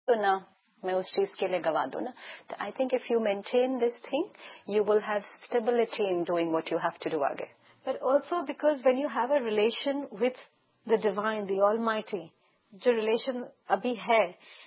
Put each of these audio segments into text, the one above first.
तो ना मैं उस चीज के लिए गवा दूं ना. तो I think if you maintain this thing you will have stability in doing what you have to do आगे. But also because when you have a relation with the divine, the almighty, जो relation अभी है,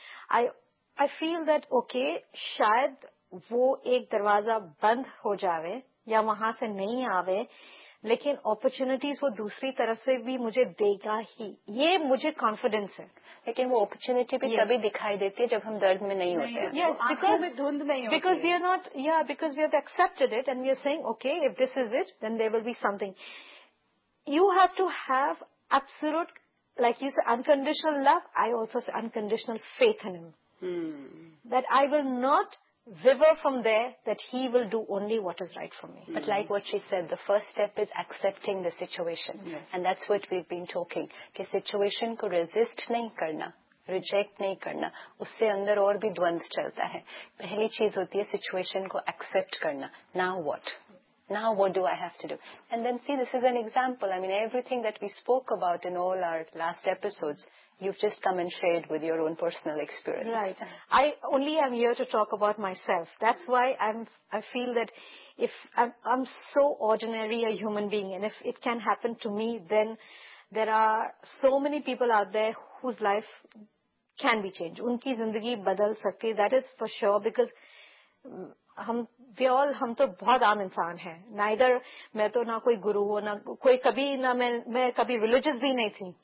I feel that okay, शायद वो एक दरवाजा बंद हो जावे या वहां से नहीं आवे, लेकिन अपॉर्चुनिटीज वो दूसरी तरफ से भी मुझे देगा ही, ये मुझे कॉन्फिडेंस है. लेकिन वो अपॉर्चुनिटी भी तभी दिखाई देती है जब हम दर्द में नहीं होते हैं. Yes, because we are not, because we have accepted it and we are saying, okay, if this is it, then there will be something. You have to have absolute, like you say, unconditional love. I also say unconditional faith in him. That I will not waver from there, that he will do only what is right for me. But like what she said, the first step is accepting the situation. Yes. And that's what we've been talking. कि situation को resist नहीं करना, reject नहीं करना, उससे अंदर और भी द्वंद्व चलता है. पहली चीज होती है situation को accept करना. Now what? Now what do I have to do? And then see, this is an example. I mean, everything that we spoke about in all our last episodes, you've just come and shared with your own personal experience. Right. I only am here to talk about myself. That's why I feel that if I'm so ordinary a human being, and if it can happen to me, then there are so many people out there whose life can be changed. उनकी जिंदगी बदल सकती है. That is for sure, because हम तो बहुत आम इंसान हैं. Neither मैं तो ना कोई गुरु हो, ना कोई कभी, ना मैं कभी religious भी नहीं थी.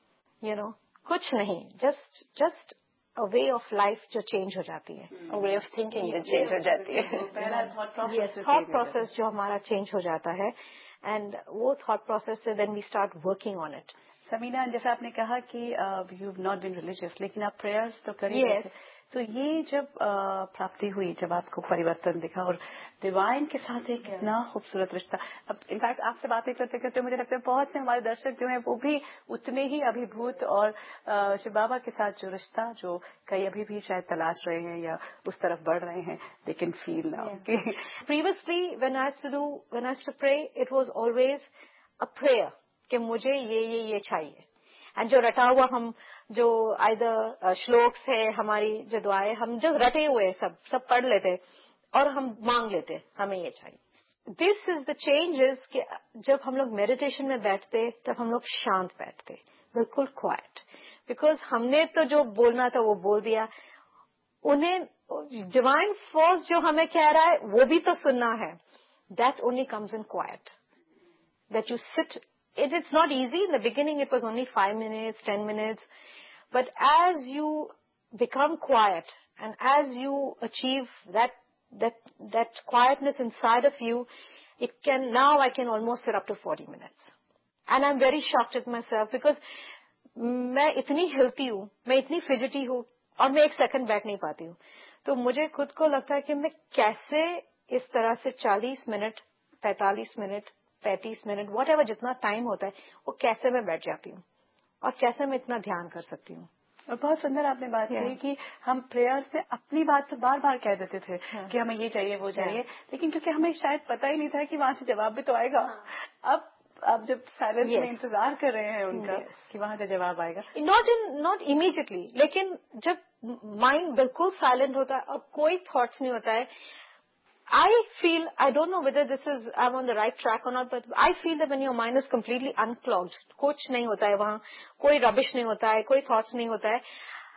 कुछ नहीं. Just a way of life जो change हो जाती है. A way of thinking जो change हो जाती है. पहला thought process जो हमारा change हो जाता है, and वो thought process से then we start working on it. Samina, जैसा आपने कहा कि you've not been religious, लेकिन आप prayers तो कर ही रहे थे. तो ये जब प्राप्ति हुई, जब आपको परिवर्तन दिखा और डिवाइन के साथ एक इतना खूबसूरत रिश्ता. अब इनफैक्ट आपसे बातें करते करते मुझे लगता है बहुत से हमारे दर्शक जो हैं वो भी उतने ही अभिभूत और शिव बाबा के साथ जो रिश्ता, जो कई अभी भी शायद तलाश रहे हैं या उस तरफ बढ़ रहे हैं, they can feel now. Previously, when I used to pray, it was always a prayer कि मुझे ये चाहिए. एंड जो रटा हुआ हम जो आइदर श्लोक्स है, हमारी जो दुआएं, हम जो रटे हुए सब पढ़ लेते और हम मांग लेते हमें ये चाहिए. दिस इज द चेंजेस कि जब हम लोग मेडिटेशन में बैठते तब हम लोग शांत बैठते, बिल्कुल क्वाइट, बिकॉज हमने तो जो बोलना था वो बोल दिया. उन्हें डिवाइन फोर्स जो हमें कह रहा है वो भी तो सुनना है. That only comes in quite, that you sit. It's not easy. In the beginning, it was only 5 minutes, 10 minutes. But as you become quiet and as you achieve that quietness inside of you, now I can almost sit up to 40 minutes. And I'm very shocked at myself because मैं इतनी हिलती हूँ, मैं इतनी fidgety हूँ और मैं एक सेकंड बैठ नहीं पाती हूँ. तो मुझे खुद को लगता है कि मैं कैसे इस तरह से 40 मिनट, 45 मिनट, 35 मिनट, whatever जितना टाइम होता है, वो कैसे मैं बैठ जाती हूँ और कैसे मैं इतना ध्यान कर सकती हूँ. और बहुत सुंदर आपने बात कही कि हम प्रेयर से अपनी बात तो बार बार कह देते थे कि हमें ये चाहिए वो चाहिए, लेकिन क्योंकि हमें शायद पता ही नहीं था कि वहां से जवाब भी तो आएगा. अब जब साइलेंस में इंतजार कर रहे हैं उनका कि वहां से जवाब आएगा. नॉट इमीडिएटली, लेकिन जब माइंड बिल्कुल साइलेंट होता है और कोई थॉट्स नहीं होता है, I feel, I don't know whether I'm on the right track or not, but I feel that when your mind is completely unclogged, कुछ नहीं होता है वहाँ, कोई rubbish नहीं होता है, कोई thoughts नहीं होता है,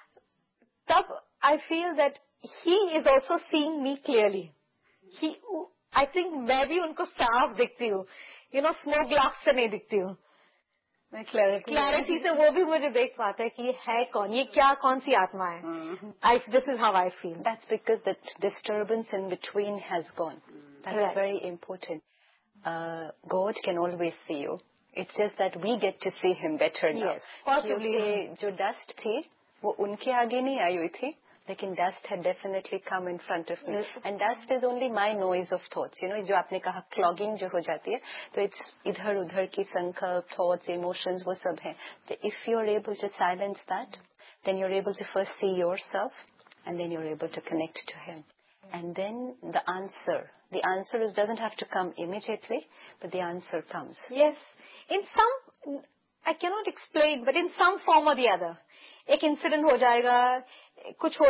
तब I feel that he is also seeing me clearly. I think मैं भी उनको साफ दिखती हूँ, smoke glass से नहीं दिखती हूँ. क्लैरिटी से वो भी मुझे देख पाता है कि ये है कौन, ये कौन सी आत्मा है. This is how I feel. That's because the disturbance in between has gone. That's very important. God can always see you. It's just that we get to see him better now. Yes, possibly. क्योंकि जो dust थी वो उनके आगे नहीं आई हुई थी, लेकिन dust had definitely come in front of me. And dust is only my noise of thoughts. जो आपने कहा clogging जो हो जाती है, तो it's इधर उधर की संकल्प, thoughts, emotions, वो सब है. So if you're able to silence that, then you're able to first see yourself, and then you're able to connect to him. And then the answer doesn't have to come immediately, but the answer comes. Yes. I cannot explain, but in some form or the other. एक incident हो जाएगा, कुछ हो